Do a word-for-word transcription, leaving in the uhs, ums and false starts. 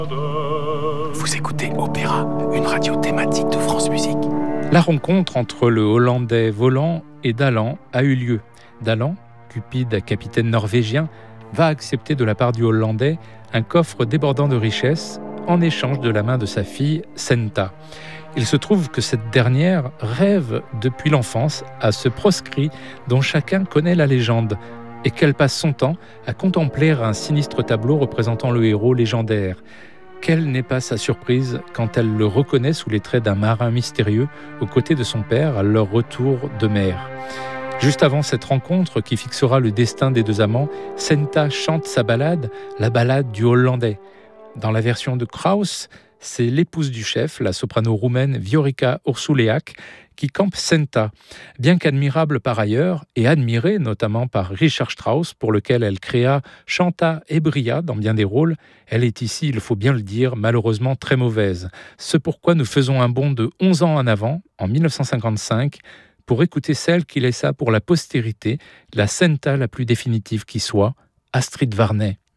Vous écoutez Opéra, une radio thématique de France Musique. La rencontre entre le Hollandais Voland et Daland a eu lieu. Daland, cupide capitaine norvégien, va accepter de la part du Hollandais un coffre débordant de richesses en échange de la main de sa fille, Senta. Il se trouve que cette dernière rêve depuis l'enfance à ce proscrit dont chacun connaît la légende et qu'elle passe son temps à contempler un sinistre tableau représentant le héros légendaire. Quelle n'est pas sa surprise quand elle le reconnaît sous les traits d'un marin mystérieux aux côtés de son père à leur retour de mer. Juste avant cette rencontre qui fixera le destin des deux amants, Senta chante sa ballade, la ballade du Hollandais. Dans la version de Kraus, c'est l'épouse du chef, la soprano roumaine Viorica Ursuleac, qui campe Senta. Bien qu'admirable par ailleurs, et admirée notamment par Richard Strauss, pour lequel elle créa Chanta et Bria dans bien des rôles, elle est ici, il faut bien le dire, malheureusement très mauvaise. Ce pourquoi nous faisons un bond de onze ans en avant, en dix-neuf cent cinquante-cinq, pour écouter celle qui laissa pour la postérité la Senta la plus définitive qui soit, Astrid Varnay.